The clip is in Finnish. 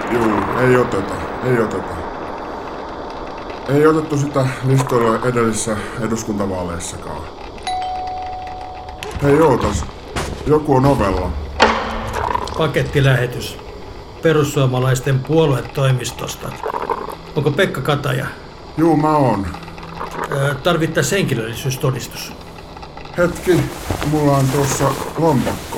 Juu, ei oteta. Ei otettu sitä listoille edellisissä eduskuntavaaleissakaan. Hei ootas, joku on ovella. Pakettilähetys perussuomalaisten puoluetoimistosta. Onko Pekka Kataja? Juu, mä oon. Tarvittaisiin henkilöllisyystodistus. Hetki, mulla on tuossa lompakko.